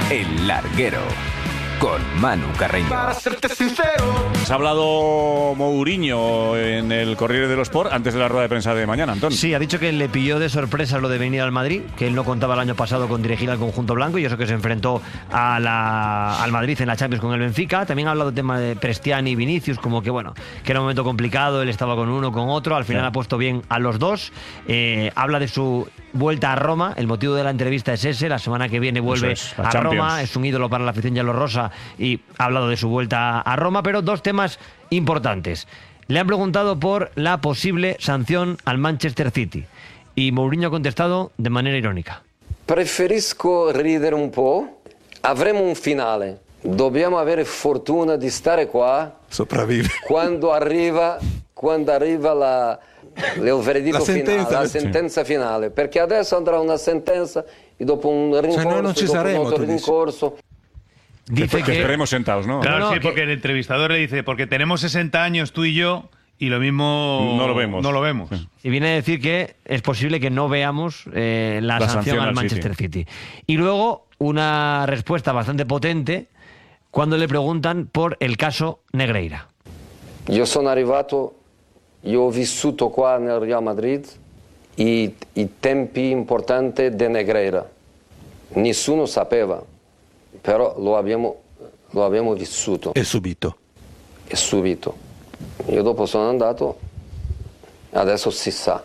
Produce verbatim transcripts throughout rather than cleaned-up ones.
El Larguero, con Manu Carreño. Para serte sincero. Ha hablado Mourinho en el Corriere dello Sport antes de la rueda de prensa de mañana, Antón. Sí, ha dicho que le pilló de sorpresa lo de venir al Madrid, que él no contaba el año pasado con dirigir al conjunto blanco, y eso que se enfrentó a la, al Madrid en la Champions con el Benfica. También ha hablado del tema de Prestiani y Vinicius, como que bueno, que era un momento complicado, él estaba con uno, con otro, al final sí. Ha puesto bien a los dos. Eh, habla de su vuelta a Roma, el motivo de la entrevista es ese, la semana que viene vuelve es, a Champions. Roma, es un ídolo para la afición Giallorossa y ha hablado de su vuelta a Roma, pero dos temas importantes. Le han preguntado por la posible sanción al Manchester City y Mourinho ha contestado de manera ironica. Preferisco ridere un po', avremo un finale, dobbiamo avere fortuna di stare qua sopravvive quando arriva, quando arriva la, il veredetto finale, la sentenza finale, perché adesso andrà una sentenza e dopo un rincorso, cioè, no, non ci dopo saremo, un altro rincorso. Dice que, que estaremos sentados, ¿no? Claro, no, no, sí, que... porque el entrevistador le dice, porque tenemos sesenta años tú y yo y lo mismo no lo vemos. No lo vemos. Sí. Y viene a decir que es posible que no veamos eh, la, la sanción, sanción al al Manchester City. City. Y luego una respuesta bastante potente cuando le preguntan por el caso Negreira. Io sono arrivato, io ho vissuto qua nel Real Madrid i, i tempi importanti di Negreira. Nessuno sapeva, però lo abbiamo, lo abbiamo vissuto. e subito. E subito. Io dopo sono andato, adesso si sa.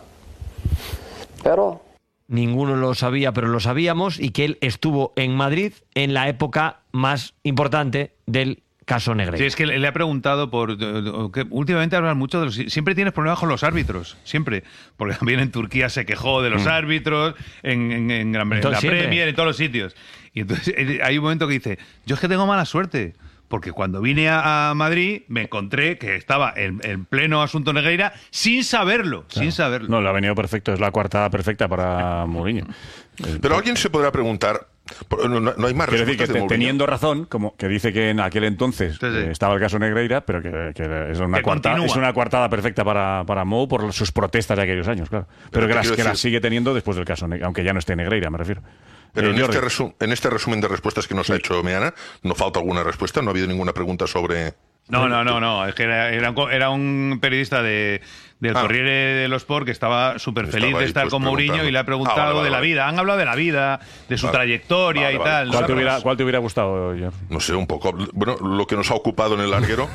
Però... Ninguno lo sabía, pero lo sabíamos, y que él estuvo en Madrid en la época más importante del caso Negreira. Sí, es que le ha preguntado por... que últimamente hablan mucho de los... Siempre tienes problemas con los árbitros, siempre. Porque también en Turquía se quejó de los mm. árbitros, en, en, en, Gran, en la siempre. Premier, en todos los sitios. Y entonces hay un momento que dice, yo es que tengo mala suerte. Porque cuando vine a, a Madrid me encontré que estaba en, en pleno asunto Negreira sin saberlo, claro. sin saberlo. No, le ha venido perfecto, es la coartada perfecta para Mourinho. Pero alguien se podrá preguntar, no, no hay más Quiero decir que de teniendo razón, como que dice que en aquel entonces sí, sí. Eh, estaba el caso Negreira, pero que, que es, una que coartada, es una coartada perfecta para, para Mou por sus protestas de aquellos años, claro. Pero, pero que, las, que las sigue teniendo después del caso, aunque ya no esté Negreira, me refiero. Pero eh, en, este resu- en este resumen de respuestas que nos sí. ha hecho Meana, ¿no falta alguna respuesta? ¿No ha habido ninguna pregunta sobre...? No, no, no, no. Es que era, era, un, era un periodista de, del ah. Corriere dello Sport que estaba súper feliz de estar pues con Mourinho y le ha preguntado ah, vale, vale, de la vale. vida. Han hablado de la vida, de su vale. trayectoria vale, y vale. tal. ¿Cuál, te hubiera, ¿Cuál te hubiera gustado, George? No sé, un poco... Bueno, lo que nos ha ocupado en el larguero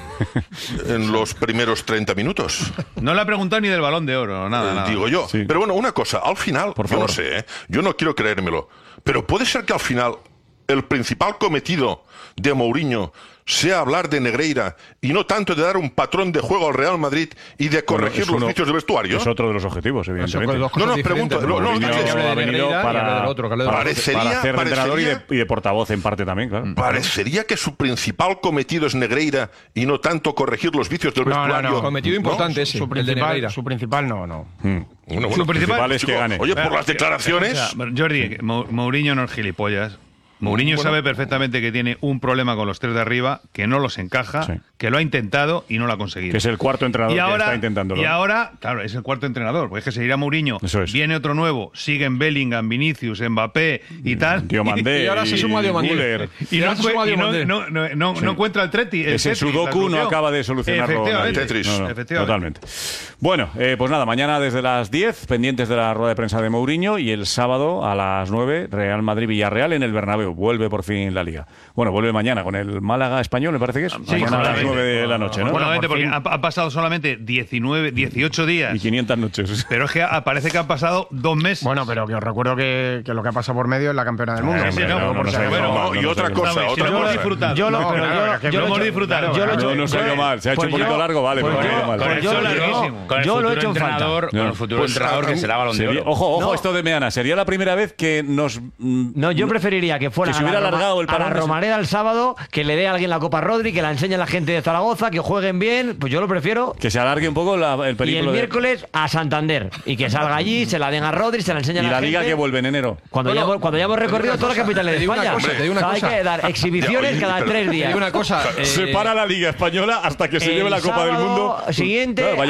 en los primeros treinta minutos. No le ha preguntado ni del Balón de Oro, nada, eh, nada. Digo yo. Sí. Pero bueno, una cosa. Al final, Por yo favor. no sé, ¿eh? Yo no quiero creérmelo. Pero puede ser que al final el principal cometido de Mourinho sea hablar de Negreira y no tanto de dar un patrón de juego al Real Madrid y de corregir bueno, uno, los vicios del vestuario. Es otro de los objetivos, evidentemente. No, no, pregunto. No, no, ha venido para, otro, para, parecería, para hacer parecería, entrenador y de, y de portavoz en parte también, claro. Parecería que su principal cometido es Negreira y no tanto corregir los vicios del no, vestuario. No, no, cometido importante ¿no? ese, su, su, principal, su principal no, no. Hmm. Bueno, bueno, su principal es que gane. Oye, por las declaraciones... O sea, Jordi, Mourinho no es gilipollas. Mourinho bueno, sabe perfectamente que tiene un problema con los tres de arriba, que no los encaja, sí. que lo ha intentado y no lo ha conseguido. Que es el cuarto entrenador y ahora, que está intentándolo. Y ahora, claro, es el cuarto entrenador, porque es que se irá Mourinho, es. viene otro nuevo, siguen Bellingham, Vinicius, Mbappé y tal. Diomandé, y, y ahora se suma Diomandé. Y, y, no, y no, no, no, no, sí. no encuentra el Treti. El Ese Tetris, Sudoku no acaba de solucionarlo. Efectivamente. Tetris. No, no, Efectivamente. Totalmente. Bueno, eh, pues nada, mañana desde las diez, pendientes de la rueda de prensa de Mourinho, y el sábado a las nueve, Real Madrid-Villarreal en el Bernabéu. Vuelve por fin la Liga. Bueno, vuelve mañana con el Málaga Español, me parece que es. Sí, mañana a las nueve de la noche, ¿no? Bueno, porque han ha pasado solamente diecinueve, dieciocho días. Y quinientas noches. Pero es que parece que han pasado dos meses. Bueno, pero que os recuerdo que, que lo que ha pasado por medio es la campeona del mundo. Sí, sí, no, no, no, no, bueno, no, y otra cosa, otra lo hemos cosa. disfrutado. Yo lo, no, pero claro, yo, yo lo hemos hecho, disfrutado. Yo lo he no, hecho, no salió mal. Se ha hecho pues un poquito yo, largo, vale, pues pero yo, no mal. pues yo, larguísimo. Con yo lo he hecho en falta. Con el futuro pues, entrenador que será Balón de Oro. Ojo, ojo, no. esto de Meana. Sería la primera vez que nos... No, yo preferiría que fuera que se hubiera a la, alargado el a la parón Romareda el sábado, que le dé a alguien la Copa Rodri, que la enseñe a la gente de Zaragoza, que jueguen bien. Pues yo lo prefiero. Que se alargue un poco la, el película. Y el de... miércoles a Santander. Y que salga allí, se la den a Rodri, se la enseñe a la, y la gente. Liga que vuelve en enero. Cuando, bueno, ya, hemos, cuando ya hemos recorrido todas las capitales de España. Cosa, te digo una o sea, cosa. hay que dar exhibiciones Oye, cada pero, tres días. Te digo una cosa. Se eh, para la Liga Española hasta que se lleve la Copa del Mundo. Siguiente. Claro, Valladolid. Hay, hay,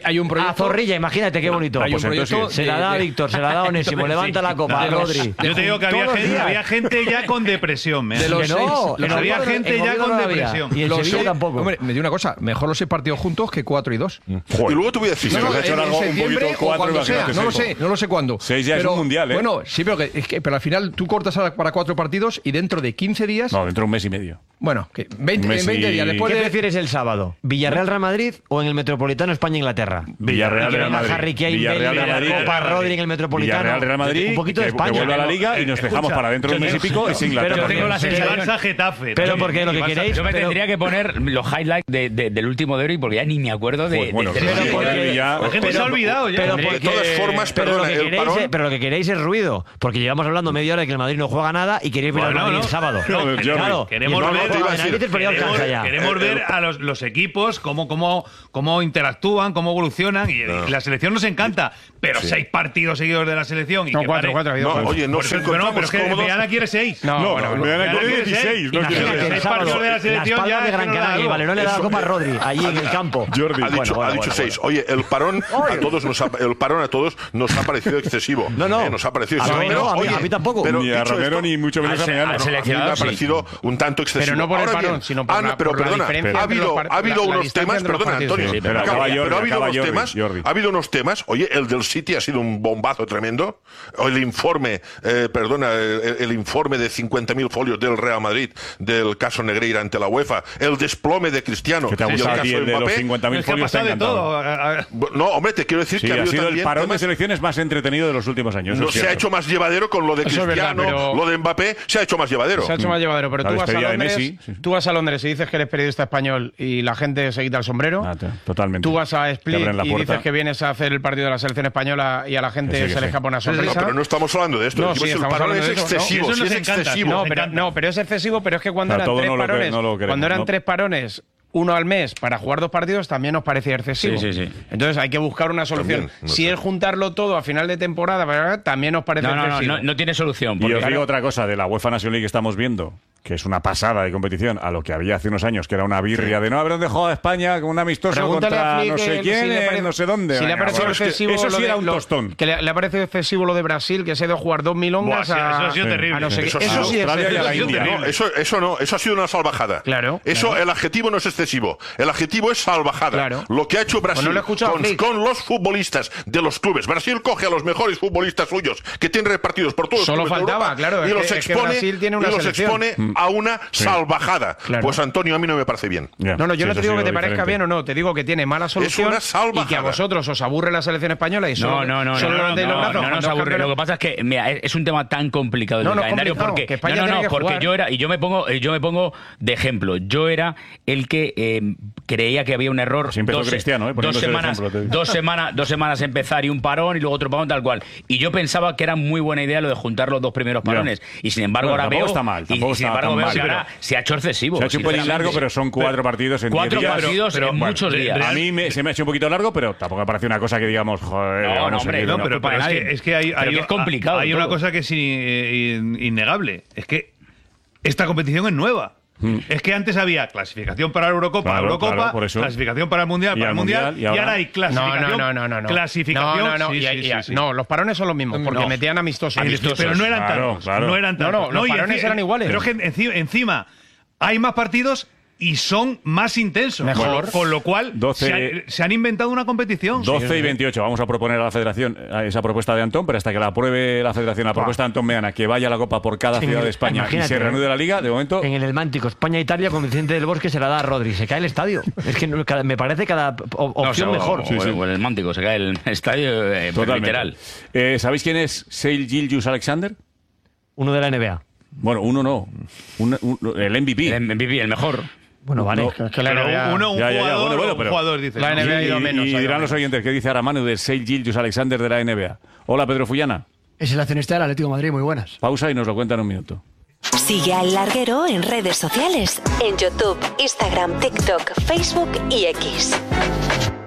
hay un proyecto... A Zorrilla, imagínate qué bonito. Hay un Pues proyecto se la da a Víctor, se la da a Onésimo, levanta la copa a Rodri. Yo te digo que había gente, había gente ya con depresión. ¿eh? De los Que no, seis, que no, había en gente ya Oviedo con no había. depresión. Y en Los Sevilla seis- tampoco. Hombre, me digo una cosa, mejor los seis partidos juntos que cuatro y dos. Y luego te voy a decir, Sí, se nos nos ha ha hecho hecho largo un septiembre poquito o cuatro, cuando sea, imagínate, no lo seis. sé, no lo sé cuándo. Seis ya es un mundial, ¿eh? Bueno, sí, pero, que, es que, pero al final tú cortas a- para cuatro partidos y dentro de quince días, No, dentro de un mes y medio. bueno, que veinte, Messi- en veinte días después ¿Qué de... prefieres el sábado? ¿Villarreal-Real Madrid o en el Metropolitano España-Inglaterra? Villarreal, Que Real venga Madrid. Harry Kane, Villarreal, Bale, Real Madrid. Copa Rodri en el Metropolitano. Villarreal, Real Madrid. Un poquito de que, España. que vuelva a la Liga y nos Escucha, dejamos para dentro de un mes y pico es Inglaterra. pero Yo tengo la Pero- sensación Barça Getafe. Pero Sí, porque lo que Barça- queréis... Yo me pero- tendría que poner los highlights de, de- del último de Ori porque ya ni me acuerdo de. Pues bueno, de- sí, de- sí, de- porque- de- ya- La gente se ha olvidado ya. Pero De porque- todas formas, pero, lo perdona, que el queréis parón- es, pero lo que queréis es ruido, porque llevamos hablando media hora de que el Madrid no juega nada y queréis ver al Bueno, Madrid no. el sábado. No, Jordi, claro, queremos y el ver- Madrid te iba a juega decir, narices, pero ya Queremos, alcanza ya. queremos ver a los, los equipos cómo, cómo, cómo interactúan, cómo evolucionan. Y, y la selección nos encanta, pero seis partidos seguidos de la selección. Y No, que cuatro, pare- cuatro, ha habido No, cuatro. oye, no Por se eso- pero no, pero encontramos es que cómodos. Meana quiere seis. No, No, bueno, me dan Meana aquí quiere dieciséis. No Imagínate quiere el seis sábado, partidos de la la selección espalda ya de es Gran que no da Canaria y algo. Valerón le da la Eso- copa a Rodri, allí en el campo. Jordi. Ha dicho, Bueno, bueno, ha dicho bueno, seis. Oye, el parón a todos nos ha, el parón a todos nos ha parecido excesivo. No, no. Eh, nos ha parecido A excesivo. mí no, a mí- oye, a mí tampoco. pero Ni a dicho Romero esto, ni mucho menos a al- Meana. al no, a mí me ha seleccionado, sí. parecido un tanto excesivo. Pero no por el Ahora parón, bien, sino por ah, no, la- pero por la perdona, diferencia ha entre habido, los par- ha habido la- la unos distancia temas, entre los perdona, partidos. Antonio, Sí, pero acaba- acaba Jordi, pero ha habido acaba unos Jordi, temas, Jordi. ha habido unos temas, oye, el del City ha sido un bombazo tremendo, o el informe, eh, perdona, el, el informe de cincuenta mil folios del Real Madrid, del caso Negreira ante la UEFA, el desplome de Cristiano, Que te ha y el gustado a caso ti el de los Mbappé. cincuenta mil Es que ha folios. te ha pasado de todo. encantado. A- a- No, hombre, te quiero decir Sí, que ha ha habido sido el también parón de temas- selecciones más entretenido de los últimos años. no eso es se ha cierto. hecho más llevadero con lo de Eso es verdad, Cristiano, pero- lo de Mbappé, se ha hecho más llevadero. Se ha hecho más llevadero, pero La tú vas, a despedida de Londres, Messi, sí. tú vas a Londres y dices que eres periodista español y la gente se quita el sombrero. Ah, te- totalmente. Tú vas a Te Split abren la y puerta. dices que vienes a hacer el partido de la selección española y a la gente Que sí, que se le sí. escapa una No, no, sonrisa. pero no estamos hablando de esto. No, Decimos sí, el estamos parón hablando es de eso, ¿no? excesivo, Y eso sí nos es encanta, excesivo. No, Me pero, encanta. no, pero es excesivo, pero es que cuando O sea, eran todo tres no lo que- parones, no lo queremos, cuando eran ¿no? tres parones, uno al mes para jugar dos partidos, también nos parecía excesivo. Sí, sí, sí. Entonces hay que buscar una solución. También, no si sé. es juntarlo todo a final de temporada, ¿verdad? También nos parece No, no, no, excesivo. no, no tiene solución. Y Porque, os digo claro, otra cosa de la UEFA National League que estamos viendo, que es una pasada de competición a lo que había hace unos años, que era una birria de no haber dejado a España con un amistoso Pregúntale a contra Flick no sé que quién, si le en parece- no sé dónde. Si le ha Venga, parecido bueno, es que excesivo eso lo sí de- era un lo- tostón. Que le, le ha parecido excesivo lo de Brasil, que se ha ido a jugar dos milongas Buah, sí, a, eso ha sido Sí. terrible. a no sé qué. Eso Eso, ha sido sí es Australia y a la excesivo. India. No, eso, eso no, eso ha sido una salvajada. Claro, Eso, claro. el adjetivo no es excesivo. El adjetivo es salvajada. Claro. Lo que ha hecho Brasil Pues no lo he escuchado a con, Flick. con los futbolistas de los clubes. Brasil coge a los mejores futbolistas suyos que tienen repartidos por todos los Solo clubes de faltaba, Europa, claro, y es los que- es que expone, Brasil tiene una y los selección. expone a una salvajada. Claro. Pues Antonio, a mí no me parece bien. Ya, No, no, yo sí, no eso te digo ha que sido te parezca diferente. bien o no, te digo que tiene mala solución una y salvajada. que a vosotros os aburre la selección española y solo, no, no, no, solo no, no, levantáis los no, brazos no cuando nos es aburre. campeón. Lo que pasa es que mira, es es un tema tan complicado el No, del no, calendario complicado, porque que España no, no, tiene no, que porque jugar. yo era y yo me pongo yo me pongo de ejemplo. Yo era el que eh, creía que había un error. Así empezó dos, Cristiano, ¿eh? dos Poniéndose de semanas, ejemplo, te digo. dos semanas, dos semanas empezar y un parón y luego otro parón tal cual. Y yo pensaba que era muy buena idea lo de juntar los dos primeros Ya. parones. Y sin embargo Bueno, ahora tampoco veo está mal, y- tampoco y, sin está embargo tan veo mal, que pero- ahora se ha hecho excesivo. Se ha hecho un pelín sinceramente. largo, pero son cuatro partidos en Cuatro diez días. partidos en Bueno, muchos días. A mí me- se me ha hecho un poquito largo, pero tampoco me parece una cosa que digamos, joder, No, ya no, sé hombre, qué, no, No, pero, para pero es, nadie. que, es que hay, Pero hay, que es complicado hay una todo. cosa que es in- in- innegable. Es que esta competición es nueva. Es que antes había clasificación para la Eurocopa, Claro, Eurocopa, claro, por eso. clasificación para el Mundial, Y para al el Mundial, Mundial, y y ahora, ahora- hay No, clasificación. no, no, no, no, no. Clasificación. No, no, no. sí, y- sí, y- sí, sí. no, los parones son los mismos, porque No. metían amistosos. Amistosos. Pero no eran Claro, tantos. claro. No eran No, tantos. no, los y parones enci- eran iguales. Pero es que enci- encima hay más partidos y son más intensos. Mejor. Con lo, con lo cual doce se, han, se han inventado una competición. doce y veintiocho. Vamos a proponer a la Federación a esa propuesta de Antón, pero hasta que la apruebe la Federación, la propuesta de Antón Meana, que vaya a la Copa por cada Sí, ciudad de España imagínate, y se reanude la Liga, de momento... En el Helmántico, España-Italia con Vicente del Bosque se la da a Rodri. Se cae el estadio. Es que no- cada- me parece cada o- No, opción o- mejor. O, o- o el Mántico, se cae el estadio eh, Totalmente. literal. Eh, ¿Sabéis quién es Seil Gilgeous Alexander? Uno de la N B A. Bueno, uno no. Un- un- el M V P. El M V P, el mejor. Bueno, vale. No. Es que la Pero N B A uno, un Ya, ya, ya, jugador, bueno, bueno, un pero- jugador, dice. La ¿no? N B A ha Y- ido y- menos, y ha ido dirán los menos. oyentes, ¿qué dice ahora Manu del Seil Gilgeous Alexander de la N B A? Hola, Pedro Fullana. Es el accionista del Atlético de Madrid, muy buenas. Pausa y nos lo cuenta en un minuto. Sigue al Larguero en redes sociales, en YouTube, Instagram, TikTok, Facebook y X.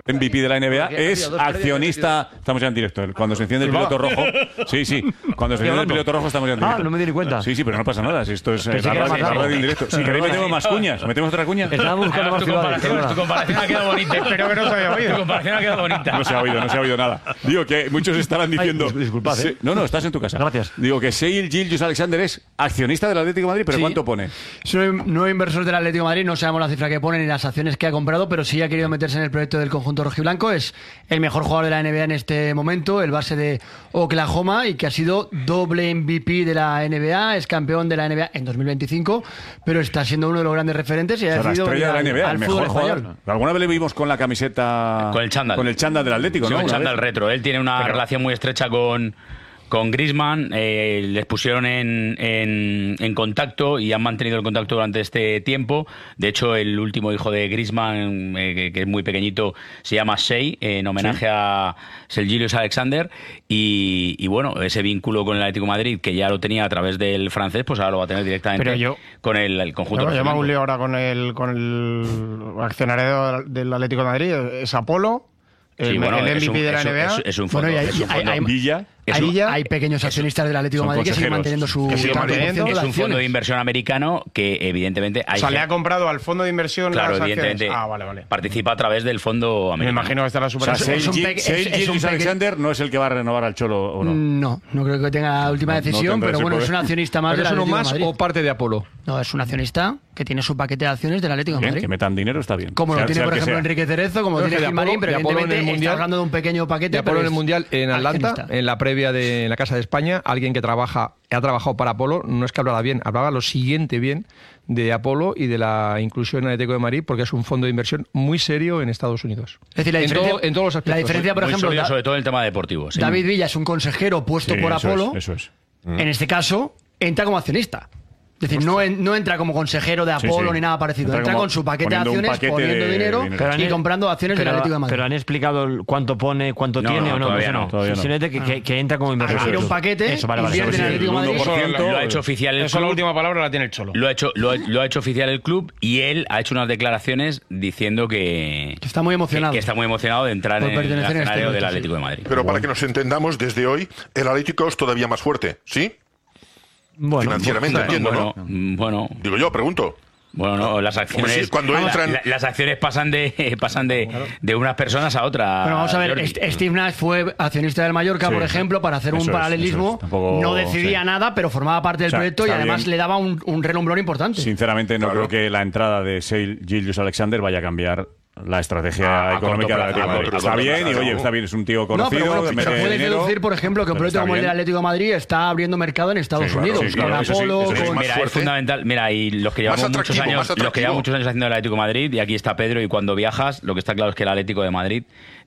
M V P de la N B A, es accionista. Estamos ya en directo. Cuando se enciende el piloto rojo. Sí, sí. Cuando se enciende el piloto rojo, estamos ya en directo. Ah, no me di ni cuenta. Sí, sí, pero no pasa nada. Si esto es eh, Pensé la que era radio, más la largo. radio en directo. Si queréis, metemos más cuñas. ¿Metemos otra cuña? Estaba buscando más tu, ciudades, comparación, perdona. tu comparación ha quedado bonita. Espero que no se haya oído. Tu comparación ha quedado bonita. No se ha oído, no se ha oído nada. Digo que muchos estarán diciendo. Ay, dis- disculpad, Se- ¿eh? No, no, estás en tu casa. Gracias. Digo que Shea Gilgeous-Alexander es accionista del Atlético de Madrid, pero Sí. ¿cuánto pone? Es un nuevo inversor del Atlético de Madrid, no sabemos la cifra que pone ni las acciones que ha comprado, pero sí ha querido meterse en el proyecto del conjunto rojiblanco. Es el mejor jugador de la N B A en este momento, el base de Oklahoma, y que ha sido doble M V P de la N B A, es campeón de la N B A en dos mil veinticinco, pero está siendo uno de los grandes referentes y ha O sea, la decidido estrella de la venir N B A, al el fútbol mejor jugador. español. Alguna vez le vimos con la camiseta. Con el chándal. Con el chándal del Atlético, Sí, ¿no? el Una chándal vez. retro. Él tiene una relación muy estrecha con, con Griezmann. Eh, les pusieron en, en, en contacto y han mantenido el contacto durante este tiempo. De hecho, el último hijo de Griezmann, eh, que, que es muy pequeñito, se llama Shea, eh, en homenaje Sí. a Gilgeous-Alexander. Y, y bueno, ese vínculo con el Atlético de Madrid, que ya lo tenía a través del francés, pues ahora lo va a tener directamente Pero yo- con el, el conjunto. No, yo me rojiblanco. hago un lío ahora con el, con el accionario del Atlético de Madrid. Es Apolo, el, Sí, bueno, el es M V P un- de la es un- N B A. es- es un fondo, Bueno, y hay- es un hay- fondo. hay- Villa. Es un- Villa. Hay pequeños accionistas del Atlético de son Madrid que siguen consejeros. manteniendo su Que siguen tanto por manteniendo. ciento de Es un fondo acciones. de inversión americano que evidentemente hay O sea, le gente- ha comprado al fondo de inversión Claro, las acciones. evidentemente. Ah, vale, vale. Participa a través del fondo Me americano. imagino que estará O súper... sea, Shea es un Gil- peque- Shea es- es un Gilgeous-Alexander no es el que va a renovar al Cholo, ¿o no? No, no creo que tenga la última No, no decisión, tendrá pero ese bueno, poder. es un accionista más ¿Pero del es uno Atlético de más Madrid. o parte de Apolo? No, es un accionista que tiene su paquete de acciones del Atlético de Bien, Madrid. que metan dinero está bien. Como Sea- lo tiene, sea por el que ejemplo, sea. Enrique Cerezo, como lo Pero tiene de Gilmarín, Apolo- pero de Apolo en el evidentemente Mundial- está hablando de un pequeño paquete. De Apolo pero en el es Mundial en Atlanta, accionista. en la previa de en la Casa de España, alguien que trabaja, ha trabajado para Apolo, no es que hablara bien, hablaba lo siguiente bien de Apolo y de la inclusión en el Atlético de Madrid, porque es un fondo de inversión muy serio en Estados Unidos. Es decir, la en, diferencia- todo- en todos los aspectos. La diferencia, por Muy ejemplo, sólido, Da- sobre todo en el tema deportivo. sí. David Villa es un consejero puesto Sí, por eso Apolo. es, eso es. En este caso, entra como accionista. Es decir, no, en- no entra como consejero de Sí, Apolo sí. ni nada parecido. Entra Entra como con su paquete de poniendo un acciones, paquete poniendo de dinero, dinero. Pero han- y comprando acciones pero, del Atlético de Madrid. pero han explicado el cuánto pone, cuánto No, tiene no, o no. todavía eso no, todavía no. Simplemente que, que, que entra como inversor. Adquiere un paquete, Eso, vale, vale. invierte en el Sí, Atlético de el Madrid. uno por ciento, Lo ha hecho oficial el Eso la club. última palabra la tiene el Cholo. Lo ha hecho, lo, ha- lo ha hecho oficial el club y él ha hecho unas declaraciones diciendo que, Que está muy emocionado. que, que está muy emocionado de entrar Por en el pertenecer a este escenario del proyecto, Atlético sí. de Madrid. Pero para que nos entendamos, desde hoy, el Atlético es todavía más fuerte, ¿sí? Bueno, Financieramente, entiendo, bueno, ¿no? mm, bueno, Digo yo, pregunto. bueno, no, las acciones. Hombre, sí, cuando la- entran- la- las acciones pasan de pasan de, de unas personas a otras. Bueno, vamos a ver, Jordi. Est- Steve Nash fue accionista del Mallorca, Sí, por sí. ejemplo, para hacer Eso un es, paralelismo. eso es. Tampoco- no decidía sí. nada, pero formaba parte del O sea, proyecto y está además bien. le daba un, un relumbrón importante. Sinceramente, no Claro. creo que la entrada de Shea Gilgeous-Alexander vaya a cambiar la estrategia A- a económica corto del Atlético de plazo, Madrid. a corto Está plazo, bien, y claro. oye, está bien, es un tío No, conocido, pero, bueno, que pero mete puedes dinero, deducir, por ejemplo, que un pero proyecto está como el del bien. Atlético de Madrid está abriendo mercado en Estados Sí, claro, Unidos, sí, claro, con eso sí, Apolo, eso sí. con... más Mira, es fuerte. fundamental. Mira, y los que llevamos Más muchos atractivo, años, más los que atractivo. llevamos muchos años haciendo el Atlético de Madrid, y aquí está Pedro, y cuando viajas, lo que está claro es que el Atlético de Madrid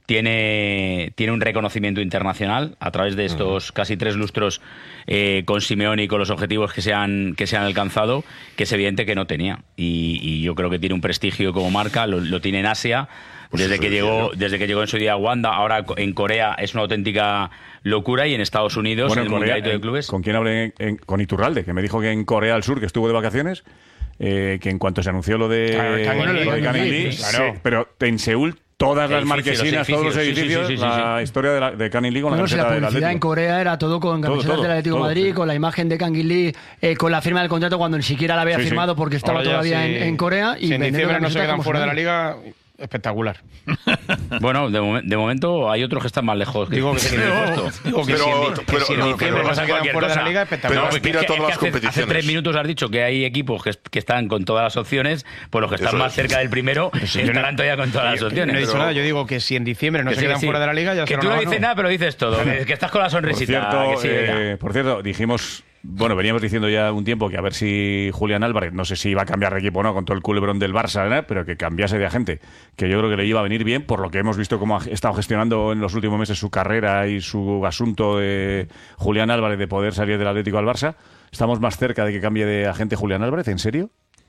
tiene, tiene un reconocimiento internacional a través de estos casi tres lustros eh, con Simeone y con los objetivos que se han, que se han alcanzado, que es evidente que no tenía. Y, y yo creo que tiene un prestigio como marca, lo, lo tiene en Asia. Pues Desde eso que decía llegó, yo. desde que llegó en su día a Wanda, ahora en Corea es una auténtica locura, y en Estados Unidos, Bueno, en en el Corea, Mundialito de en- Clubes. ¿con quién hablé? En- en- con Iturralde, que me dijo que en Corea del Sur, que estuvo de vacaciones, eh, que en cuanto se anunció lo de, Claro, Kang In Lee, lo de Kang In Kang In Lee, Lee, sí, claro. pero en Seúl todas las Edificios, marquesinas, los todos los edificios, sí, sí, edificios, sí, sí, sí, la historia de, la, de Kang In Lee con Bueno, la si la camiseta del publicidad en Atlético. Corea era todo con camisetas todo, del Atlético de todo, Madrid, sí. con la imagen de Kang In Lee, eh, con la firma del contrato cuando ni siquiera la había Sí, sí. firmado porque estaba Ahora ya todavía si- en, en Corea. Y si en vendiendo diciembre no se camisetas quedan como fuera de la si liga, espectacular. Bueno, de, momen- de momento hay otros que están más lejos. Que Digo que si, que el puesto. digo que Pero- si en, di- que pero- si en no, diciembre pero- no se quedan cualquier fuera de la cosa. liga, espectacular. Pero No, aspira que- a todas que las hace- Hace competiciones. tres minutos has dicho que hay equipos que, que están con todas las opciones, pues los que están Eso más es. cerca del primero estarán todavía con todas las opciones. No he dicho Pero- nada, yo digo que si en diciembre no que se sí, quedan que sí. fuera de la liga, ya Que será tú no una dices mano. nada, pero dices todo. Que, que estás con la Por sonrisita. cierto, que sí, venga. eh, por cierto, dijimos, bueno, veníamos diciendo ya un tiempo que a ver si Julián Álvarez, no sé si iba a cambiar de equipo o no, con todo el culebrón del Barça, ¿eh? pero que cambiase de agente, que yo creo que le iba a venir bien, por lo que hemos visto cómo ha estado gestionando en los últimos meses su carrera y su asunto de Julián Álvarez de poder salir del Atlético al Barça. ¿Estamos más cerca de que cambie de agente Julián Álvarez? ¿En serio?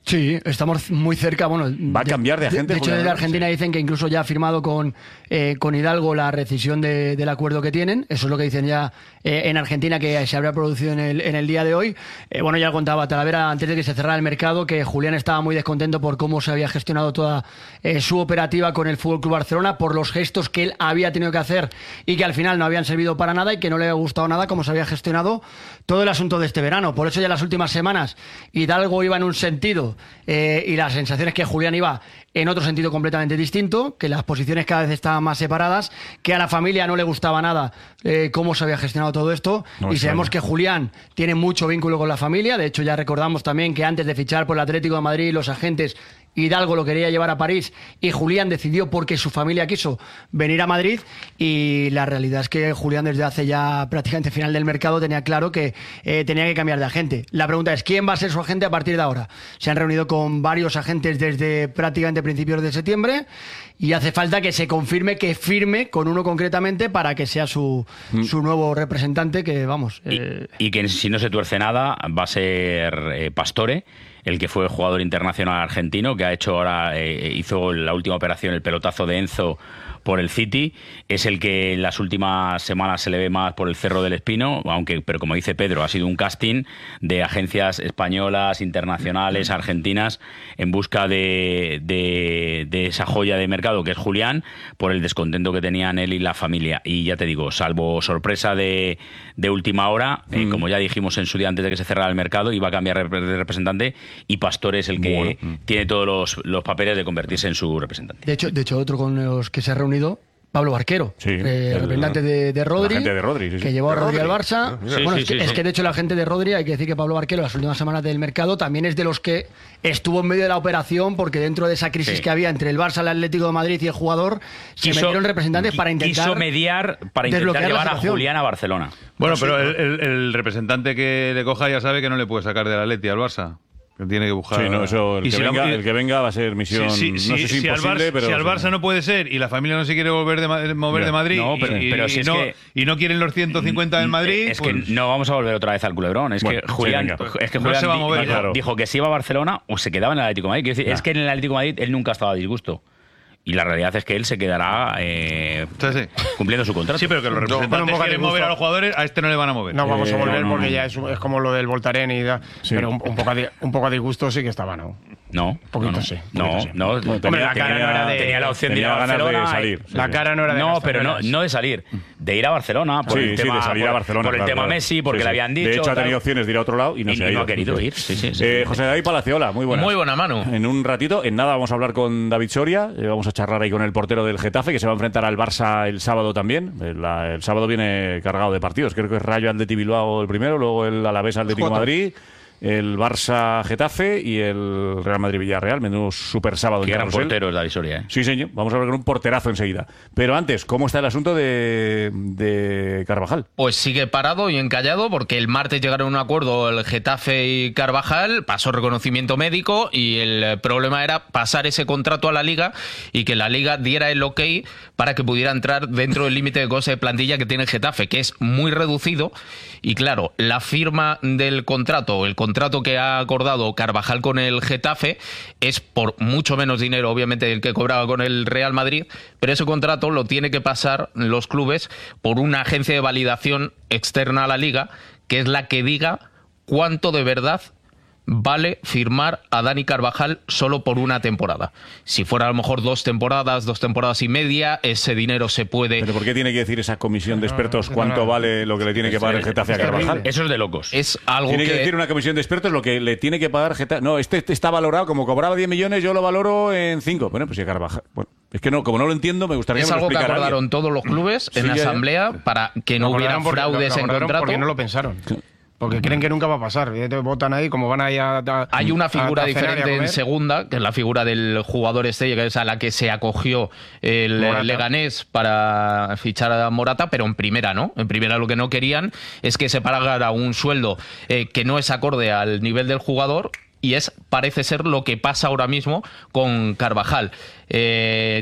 Sí, estamos muy cerca. Bueno, va a cambiar de agente. De, de hecho, desde Argentina sí. dicen que incluso ya ha firmado con, eh, con Hidalgo la rescisión de, del acuerdo que tienen. Eso es lo que dicen ya eh, en Argentina, que se habría producido en el, en el día de hoy. Eh, bueno, ya contaba Talavera antes de que se cerrara el mercado que Julián estaba muy descontento por cómo se había gestionado toda eh, su operativa con el F C Barcelona, por los gestos que él había tenido que hacer y que al final no habían servido para nada y que no le había gustado nada cómo se había gestionado todo el asunto de este verano. Por eso ya las últimas semanas Hidalgo iba en un sentido eh, y la sensación es que Julián iba en otro sentido completamente distinto, que las posiciones cada vez estaban más separadas, que a la familia no le gustaba nada eh, cómo se había gestionado todo esto, no, y sabemos que Julián tiene mucho vínculo con la familia. De hecho, ya recordamos también que antes de fichar por el Atlético de Madrid, los agentes, Hidalgo lo quería llevar a París y Julián decidió, porque su familia quiso, venir a Madrid. Y la realidad es que Julián, desde hace ya prácticamente final del mercado, tenía claro que eh, tenía que cambiar de agente. La pregunta es, ¿quién va a ser su agente a partir de ahora? Se han reunido con varios agentes desde prácticamente principios de septiembre y hace falta que se confirme que firme con uno concretamente para que sea su, mm. su nuevo representante, que vamos... Eh... Y, y que si no se tuerce nada va a ser eh, Pastore, el que fue jugador internacional argentino, que ha hecho ahora, eh, hizo la última operación, el pelotazo de Enzo por el City, es el que en las últimas semanas se le ve más por el Cerro del Espino, aunque, pero como dice Pedro, ha sido un casting de agencias españolas, internacionales, argentinas, en busca de, de, de esa joya de mercado que es Julián, por el descontento que tenían él y la familia. Y ya te digo, salvo sorpresa de, de última hora, mm. eh, como ya dijimos en su día antes de que se cerrara el mercado, iba a cambiar de representante, y Pastore es el que bueno. mm. tiene todos los, los papeles de convertirse en su representante. De hecho, de hecho otro con los que se ha reunido Pablo Barquero, sí, eh, el representante de, de Rodri, de Rodri sí, sí. que llevó a Rodri, Rodri al Barça. Sí, bueno, sí, es, que, sí, es sí. que de hecho la gente de Rodri, hay que decir que Pablo Barquero las últimas semanas del mercado también es de los que estuvo en medio de la operación, porque dentro de esa crisis sí. que había entre el Barça, el Atlético de Madrid y el jugador, quiso, se metieron representantes para intentar quiso mediar para intentar llevar a Julián a Barcelona. Bueno, pero el, el, el representante que le coja ya sabe que no le puede sacar del Atleti al Barça. Que tiene que buscar. Sí, no, eso, el, que si venga, la, el que venga va a ser misión. Sí, sí, no sé si, si imposible, al Barça, pero. Si al Barça no puede ser y la familia no se quiere volver de, mover ya. de Madrid no, pero, y, pero si y, es no, que, y no quieren los ciento cincuenta del Madrid. Es pues, que no vamos a volver otra vez al culebrón. Es bueno, que Julián, sí, es que Julián no se va a mover, dijo, claro. dijo que si iba a Barcelona o se quedaba en el Atlético de Madrid. Quiero decir, ya. es que en el Atlético de Madrid él nunca estaba a disgusto. Y la realidad es que él se quedará eh, sí, sí. cumpliendo su contrato. Sí, pero que los representantes no, quieren mover a los jugadores, a este no le van a mover. No vamos eh, a volver no, no, porque no. ya es, es como lo del Voltaren y da, sí. pero un, un, poco a, un poco a disgusto sí que estaba, ¿no? No, un poquito no, no. sí. No, sí. no, no. Hombre, la cara tenía, no era de, tenía la opción de ir a Barcelona. De salir, sí, la cara no era de No, pero no, no de salir, de ir a Barcelona por sí, el sí, tema, de salir por, a Barcelona, por el claro, tema claro. Messi, porque sí, sí. le habían dicho. De hecho, ha tenido tal, opciones de ir a otro lado y no y, se y ha ido. no ha querido ir. Sí, sí, sí, eh, sí. José David Palaciola, muy buenas. Muy buena, Manu. En un ratito, en nada, vamos a hablar con David Soria. Eh, vamos a charlar ahí con el portero del Getafe, que se va a enfrentar al Barça el sábado también. El, la, el sábado viene cargado de partidos. Creo que es Rayo Atleti Bilbao el primero, luego el Alavés Atlético de Madrid, el Barça Getafe y el Real Madrid Villarreal. Menudo super sábado. Qué gran portero es David Soria, ¿eh? Sí, señor. Vamos a hablar con un porterazo enseguida. Pero antes, ¿cómo está el asunto de, de Carvajal? Pues sigue parado y encallado, porque el martes llegaron a un acuerdo el Getafe y Carvajal, pasó reconocimiento médico y el problema era pasar ese contrato a la Liga y que la Liga diera el ok para que pudiera entrar dentro del límite de goce de plantilla que tiene el Getafe, que es muy reducido. Y claro, la firma del contrato, el contrato que ha acordado Carvajal con el Getafe es por mucho menos dinero, obviamente, del que cobraba con el Real Madrid, pero ese contrato lo tiene que pasar los clubes por una agencia de validación externa a la Liga, que es la que diga cuánto de verdad vale firmar a Dani Carvajal solo por una temporada. Si fuera a lo mejor dos temporadas, dos temporadas y media, ese dinero se puede... ¿Pero por qué tiene que decir esa comisión de expertos cuánto vale lo que le tiene que pagar el Getafe a Carvajal? Eso es de locos. Es algo tiene que... que decir una comisión de expertos lo que le tiene que pagar Getafe. No, este está valorado, como cobraba diez millones, yo lo valoro en cinco. Bueno, pues si a Carvajal... Bueno, es que no, como no lo entiendo, me gustaría es que me lo algo que explicara acordaron alguien. todos los clubes en sí, asamblea ya. para que no lo hubiera fraudes lo, lo en contrato. Porque no lo pensaron. Porque creen que nunca va a pasar. Votan ahí, como van ahí a... a Hay una figura a, a diferente en segunda, que es la figura del jugador estrella, que es a la que se acogió el Morata. Leganés para fichar a Morata, pero en primera no. En primera lo que no querían es que se pagara un sueldo eh, que no es acorde al nivel del jugador, y es, parece ser, lo que pasa ahora mismo con Carvajal. Eh...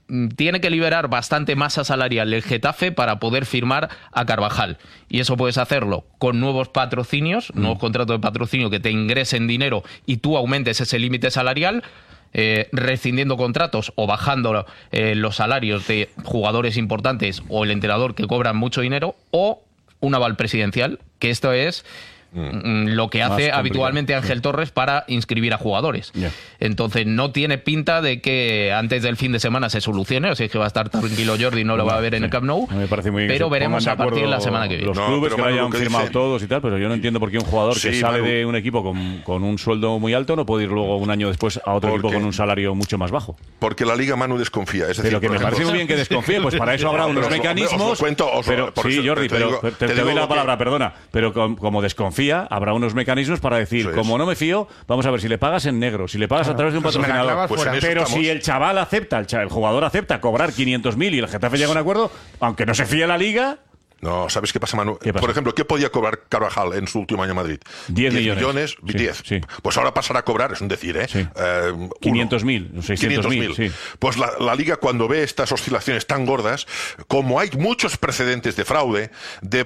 tiene que liberar bastante masa salarial el Getafe para poder firmar a Carvajal. Y eso puedes hacerlo con nuevos patrocinios, mm. nuevos contratos de patrocinio que te ingresen dinero y tú aumentes ese límite salarial, eh, rescindiendo contratos o bajando eh, los salarios de jugadores importantes o el entrenador que cobran mucho dinero, o un aval presidencial, que esto es Mm. lo que hace habitualmente Ángel Torres para inscribir a jugadores. Yeah. Entonces no tiene pinta de que antes del fin de semana se solucione, o sea, es que va a estar tranquilo Jordi, no lo va a ver en sí. el Camp Nou, me parece muy pero veremos a partir de la semana que viene. Los clubes no, que lo hayan que firmado dice... todos y tal, pero yo no entiendo por qué un jugador sí, que sale Manu. de un equipo con, con un sueldo muy alto no puede ir luego un año después a otro porque, equipo con un salario mucho más bajo. Porque la Liga Manu desconfía. Es decir, pero que me ejemplo, parece muy bien que desconfíe, pues para eso habrá unos pero, mecanismos. Os lo cuento, os pero, por sí, eso, Jordi, te pero digo, te, te, te te doy la palabra, que... perdona, pero como, como desconfía, habrá unos mecanismos para decir, eso como es. no me fío, vamos a ver si le pagas en negro, si le pagas claro, a través de un pues patrocinador. Pues pero si el chaval acepta, el, chaval, el jugador acepta cobrar quinientos mil y el Getafe llega a un acuerdo, aunque no se fíe la Liga. No, ¿sabes qué pasa, Manu? ¿Qué pasa? Por ejemplo, ¿qué podía cobrar Carvajal en su último año en Madrid? diez millones. Sí, diez. Sí. Pues ahora pasará a cobrar, es un decir, ¿eh? Sí. eh quinientos mil, seiscientos mil. Sí. Pues la, la Liga, cuando ve estas oscilaciones tan gordas, como hay muchos precedentes de fraude, de,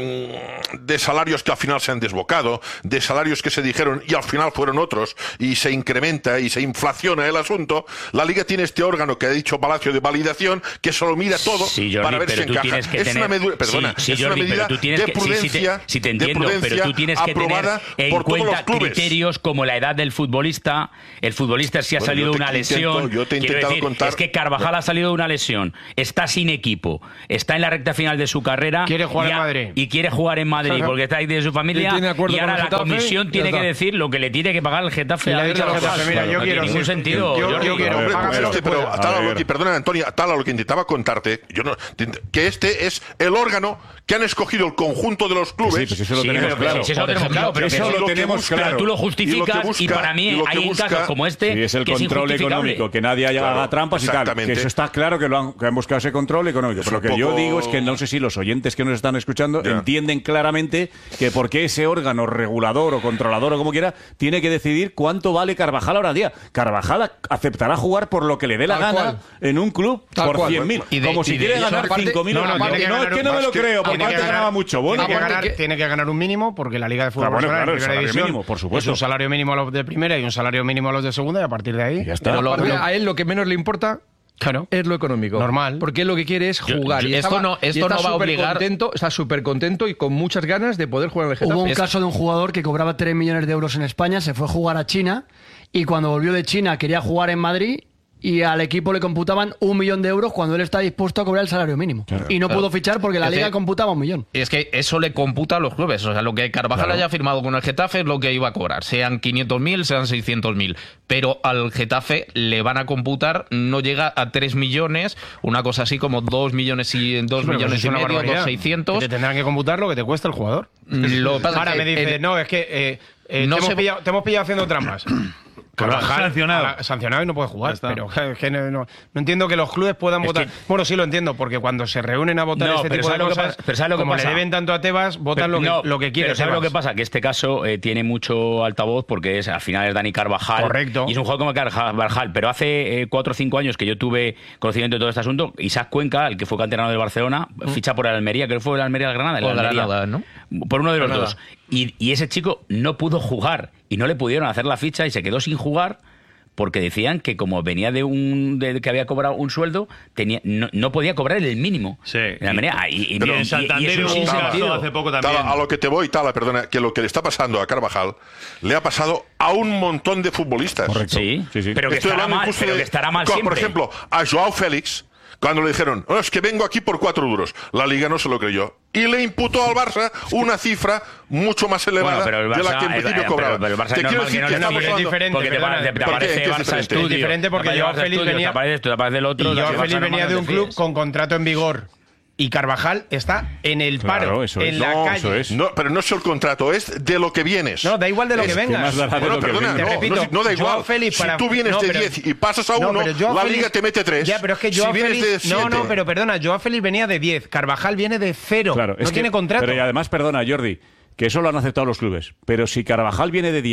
mm, de salarios que al final se han desbocado, de salarios que se dijeron y al final fueron otros, y se incrementa y se inflaciona el asunto, la Liga tiene este órgano que ha dicho Palacio de validación, que solo mira todo sí, Jordi, para ver si encaja. Es tener... una medida, perdona, sí, sí, es Jordi, una medida pero tú tienes de que, prudencia, sí, sí te, sí te entiendo, pero tú tienes que tener en cuenta criterios como la edad del futbolista. El futbolista si ha bueno, salido de una intento, lesión. Yo te he quiero decir, contar... es que Carvajal ha salido de una lesión, está sin equipo, está en la recta final de su carrera. Quiere jugar y, en Madrid. Y quiere jugar en Madrid Ajá. porque está ahí de su familia. Y, y ahora la comisión tiene que decir lo que le tiene que pagar el Getafe. A Getafe. Mira, yo no quiero. tiene ningún sentido. Yo, yo, yo quiero. Hombre, pero, este, pero tal a lo que, perdona, Antonio, tal a lo que intentaba contarte, yo no, que este es el órgano que han escogido el conjunto de los clubes. Sí, pues eso lo sí, tenemos pero, claro. Sí, eso lo tenemos claro, pero, eso lo lo tenemos busca, claro. Pero tú lo justificas y, lo busca, y para mí y hay busca, casos como este sí, es el que control es económico, que nadie haya claro, trampas y tal. Que eso está claro que, lo han, que han buscado ese control económico. Pero lo que poco... yo digo es que no sé si los oyentes que nos están escuchando yeah. entienden claramente que por qué ese órgano regulador o controlador o como quiera tiene que decidir cuánto vale Carvajal ahora día. Carvajal aceptará jugar por lo que le dé la Tal gana cual. en un club Tal por cual. cien mil. Como si de, quiere ganar cinco mil. No, no, no, no, que no es que no me lo creo, porque antes ganaba mucho. Bueno, tiene, que ganar, que... tiene que ganar un mínimo porque la Liga de Fútbol ah, bueno, claro, claro, en primera división mínimo, por supuesto. es un salario mínimo a los de primera y un salario mínimo a los de segunda y a partir de ahí ya está. Pero lo, pero a él lo que menos le importa claro. es lo económico. Normal. Porque él lo que quiere es jugar. Yo, yo, y esto estaba, no, esto y está no va a obligar. Contento, está súper contento y con muchas ganas de poder jugar en el Getafe. Hubo un es... caso de un jugador que cobraba tres millones de euros en España, se fue a jugar a China y cuando volvió de China quería jugar en Madrid. Y al equipo le computaban un millón de euros cuando él está dispuesto a cobrar el salario mínimo. Claro, y no claro. pudo fichar porque la es Liga que, computaba un millón. Y es que eso le computa a los clubes. O sea, lo que Carvajal claro. haya firmado con el Getafe es lo que iba a cobrar. Sean quinientos mil, sean seiscientos mil. Pero al Getafe le van a computar, no llega a tres millones, una cosa así como dos millones y, dos sí, millones y medio, dos seiscientos. Te tendrán que computar lo que te cuesta el jugador. Lo Ahora me dice, el, no, es que eh, eh, no te, hemos se... pillado, te hemos pillado haciendo trampas. Carvajal, sancionado. A, sancionado y no puede jugar. Pero que no, no, no entiendo que los clubes puedan es votar. Que... Bueno, sí lo entiendo, porque cuando se reúnen a votar no, este tipo de cosas, pero ¿sabes lo que como pasa? le deben tanto a Tebas, votan pero, lo, que, no, lo que quieren. ¿Sabes lo que pasa? Que este caso eh, tiene mucho altavoz porque es al final es Dani Carvajal. Correcto. Y es un juego como Carvajal. Pero hace eh, cuatro o cinco años que yo tuve conocimiento de todo este asunto, Isaac Cuenca, el que fue canterano del Barcelona, mm. ficha por el Almería, creo que fue el Almería del Granada. El o Almería, Granada, ¿no? Por uno de los Granada. dos. Y, y ese chico no pudo jugar y no le pudieron hacer la ficha y se quedó sin jugar. Porque decían que como venía de un de que había cobrado un sueldo, tenía no, no podía cobrar el mínimo. Sí. De manera, y, y, pero y, en Santander y, y hubo un caso hace poco también. Tala, a lo que te voy, Tala, perdona, que lo que le está pasando a Carvajal le ha pasado a un montón de futbolistas. Correcto. Sí, sí, sí. Pero, que estará, mal, pero de, que estará mal con, siempre. Por ejemplo, a Joao Félix, cuando le dijeron, oh, es que vengo aquí por cuatro duros, la Liga no se lo creyó. Y le imputó al Barça una cifra mucho más elevada bueno, Barça, de la que en principio el, cobraba. Pero, pero el Barça te quiero decir no, que no, estamos es diferente, porque te, te, te aparece ¿Por Barça diferente? Estudio, es diferente porque Joao Félix venía, te aparece, te aparece el otro, y Joao Félix venía de un club con contrato en vigor. Y Carvajal está en el paro, claro, eso en es. la no, calle. Eso es. No, pero no es el contrato, es de lo que vienes. No, da igual de lo es, que vengas. Que bueno, que perdona, te no, repito, no, no da igual. Félix para... Si tú vienes no, de pero... diez y pasas a no, uno, la Félix... Liga te mete tres. Ya, pero es que Joao si Félix... vienes de siete... No, no, pero perdona, Joao Félix venía de diez, Carvajal viene de cero. Claro, no es tiene que, contrato. Pero y además, perdona, Jordi, que eso lo han aceptado los clubes. Pero si Carvajal viene de diez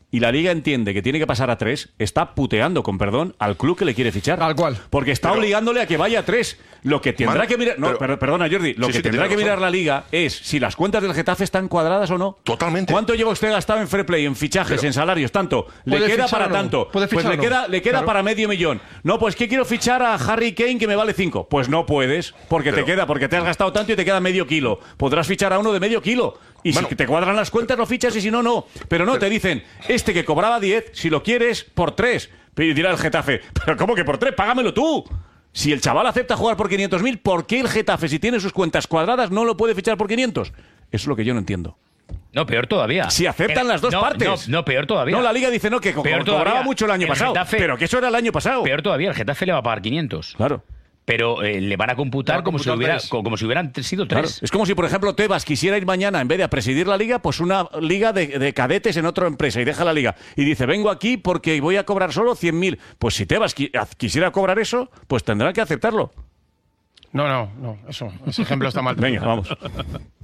y la Liga entiende que tiene que pasar a tres, está puteando, con perdón, al club que le quiere fichar. Tal cual. Porque está pero, obligándole a que vaya a tres. Lo que tendrá Man, que mirar... No, pero, perdona, Jordi. Lo sí, que sí, tendrá que razón. mirar la Liga es si las cuentas del Getafe están cuadradas o no. Totalmente. ¿Cuánto lleva usted gastado en fair play, en fichajes, pero, en salarios? Tanto. Le queda para no? tanto. Pues le queda, le queda claro. para medio millón. No, pues que quiero fichar a Harry Kane que me vale cinco. Pues no puedes, porque pero, te queda, porque te has gastado tanto y te queda medio kilo. Podrás fichar a uno de medio kilo. Y bueno, si te cuadran las cuentas, lo fichas y si no, no. Pero no, pero, te dicen, este que cobraba diez, si lo quieres, por tres. Y dirá el Getafe, ¿pero cómo que por tres? Págamelo tú. Si el chaval acepta jugar por quinientos mil, ¿por qué el Getafe, si tiene sus cuentas cuadradas, no lo puede fichar por quinientos? Eso es lo que yo no entiendo. No, peor todavía. Si aceptan el, las dos no, partes. No, no, peor todavía. No, la Liga dice no, que co cobraba todavía. mucho el año el pasado. Getafe, pero que eso era el año pasado. Peor todavía, el Getafe le va a pagar quinientos. Claro. Pero eh, le van a computar, a como, computar si hubiera, como, como si hubieran sido tres. Claro. Es como si, por ejemplo, Tebas quisiera ir mañana, en vez de a presidir la Liga, pues una liga de, de cadetes en otra empresa y deja la Liga. Y dice, vengo aquí porque voy a cobrar solo cien mil. Pues si Tebas qui quisiera cobrar eso, pues tendrán que aceptarlo. No, no, no, eso, ese ejemplo está mal. Venga, vamos.